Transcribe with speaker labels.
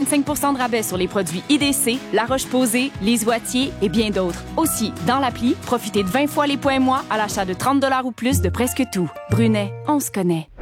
Speaker 1: 25 % de rabais sur les produits IDC, La Roche-Posay, Lise Wattier et bien d'autres. Aussi, dans l'appli, profitez de 20 fois les points moi à l'achat de 30 $ ou plus de presque tout. Brunet, on se connaît.